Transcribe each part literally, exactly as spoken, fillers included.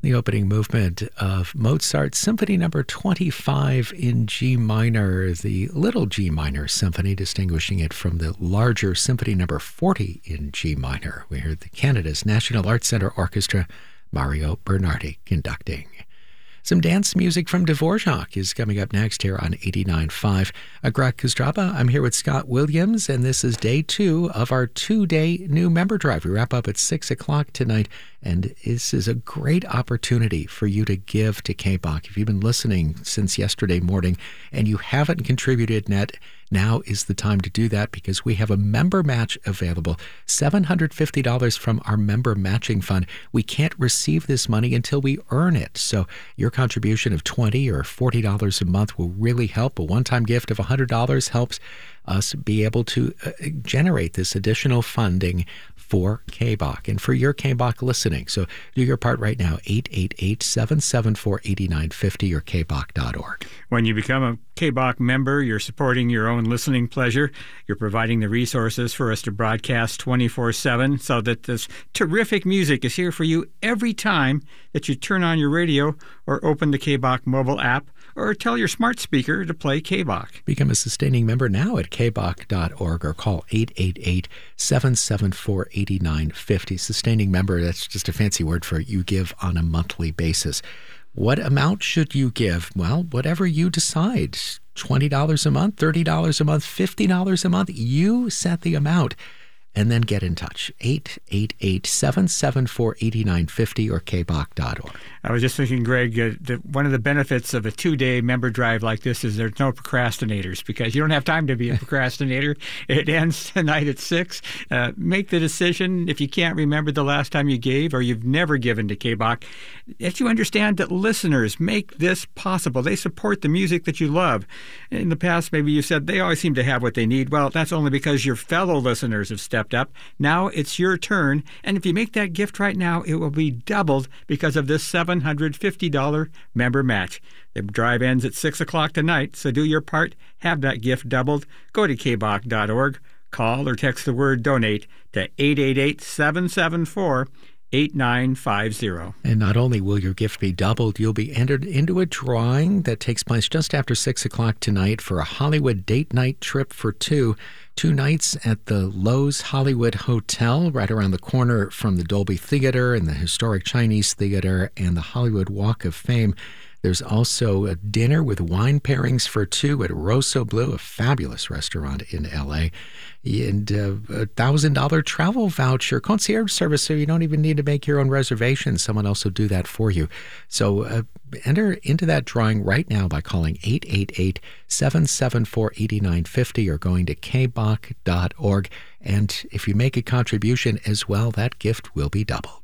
the opening movement of Mozart's Symphony Number twenty-five in G minor, the little G minor symphony, distinguishing it from the larger Symphony Number forty in G minor. We heard the Canada's National Arts Centre Orchestra, Mario Bernardi conducting. Some dance music from Dvorak is coming up next here on eighty-nine point five. Agrat Kustraba, I'm here with Scott Williams, and this is day two of our two-day new member drive. We wrap up at six o'clock tonight, and this is a great opportunity for you to give to K B O C. If you've been listening since yesterday morning and you haven't contributed net, now is the time to do that because we have a member match available, seven hundred fifty dollars from our member matching fund. We can't receive this money until we earn it. So your contribution of twenty dollars or forty dollars a month will really help. A one-time gift of one hundred dollars helps us be able to uh, generate this additional funding for K B O C and for your K B O C listening. So do your part right now, eight eight eight, seven seven four, eight nine five zero or K B O C dot org. When you become a K B O C member, you're supporting your own listening pleasure. You're providing the resources for us to broadcast twenty-four seven so that this terrific music is here for you every time that you turn on your radio or open the K B O C mobile app or tell your smart speaker to play K B O C. Become a sustaining member now at K B O C dot org or call eight eight eight, seven seven four, eight nine five zero. Sustaining member, that's just a fancy word for you give on a monthly basis. What amount should you give? Well, whatever you decide. twenty dollars a month, thirty dollars a month, fifty dollars a month. You set the amount. And then get in touch, eight eight eight, seven seven four, eight nine five zero or K B O C dot org. I was just thinking, Greg, uh, that one of the benefits of a two-day member drive like this is there's no procrastinators because you don't have time to be a procrastinator. It ends tonight at six. Uh, make the decision if you can't remember the last time you gave or you've never given to K B O C. If you understand that listeners make this possible, they support the music that you love. In the past, maybe you said they always seem to have what they need. Well, that's only because your fellow listeners have stepped up. Now it's your turn, and if you make that gift right now, it will be doubled because of this seven hundred fifty dollars member match. The drive ends at six o'clock tonight, so do your part, have that gift doubled. Go to K B O C dot org, call or text the word donate to eight eight eight, seven seven four, eight nine five zero. And not only will your gift be doubled, you'll be entered into a drawing that takes place just after six o'clock tonight for a Hollywood date night trip for two. Two nights at the Loews Hollywood Hotel, right around the corner from the Dolby Theater and the historic Chinese Theater and the Hollywood Walk of Fame. There's also a dinner with wine pairings for two at Rosso Blue, a fabulous restaurant in L A, and uh, a one thousand dollars travel voucher, concierge service, so you don't even need to make your own reservations. Someone else will do that for you. So uh, enter into that drawing right now by calling eight eight eight, seven seven four, eight nine five zero or going to K B O C dot org. And if you make a contribution as well, that gift will be doubled.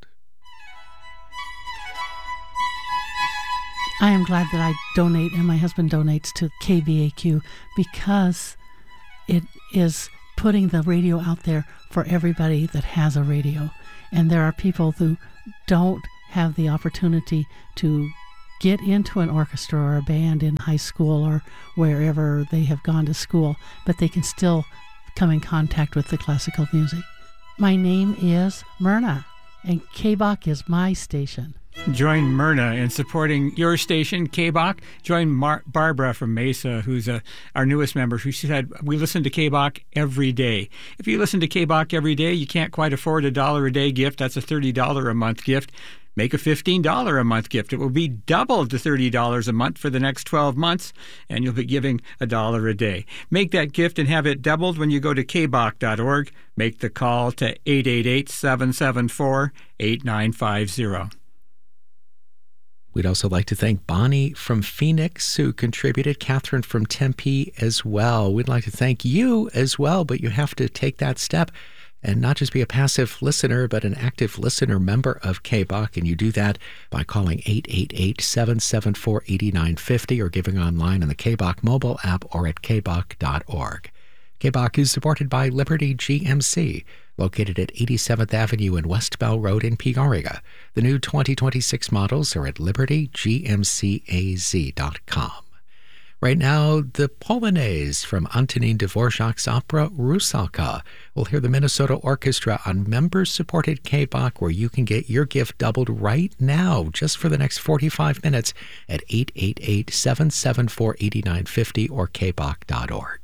I am glad that I donate and my husband donates to K B A Q because it is putting the radio out there for everybody that has a radio. And there are people who don't have the opportunity to get into an orchestra or a band in high school or wherever they have gone to school, but they can still come in contact with the classical music. My name is Myrna, and K B O C is my station. Join Myrna in supporting your station, K B O C. Join Mar- Barbara from Mesa, who's a, our newest member. She said, we listen to K B O C every day. If you listen to K B O C every day, you can't quite afford a dollar a day gift. That's a thirty dollars a month gift. Make a fifteen dollars a month gift. It will be doubled to thirty dollars a month for the next twelve months, and you'll be giving a dollar a day. Make that gift and have it doubled when you go to K B O C dot org. Make the call to eight eight eight, seven seven four, eight nine five zero. We'd also like to thank Bonnie from Phoenix, who contributed, Catherine from Tempe as well. We'd like to thank you as well, but you have to take that step and not just be a passive listener, but an active listener member of K B O C. And you do that by calling eight eight eight, seven seven four, eight nine five zero or giving online on the K B O C mobile app or at K B O C dot org. K B O C is supported by Liberty G M C, located at eighty-seventh Avenue and West Bell Road in Peoria. The new twenty twenty-six models are at liberty g m c a z dot com. Right now, the Polonaise from Antonin Dvorak's opera Rusalka. We'll hear the Minnesota Orchestra on members-supported K B O C, where you can get your gift doubled right now, just for the next forty-five minutes at eight eight eight, seven seven four, eight nine five zero or k b o c dot org.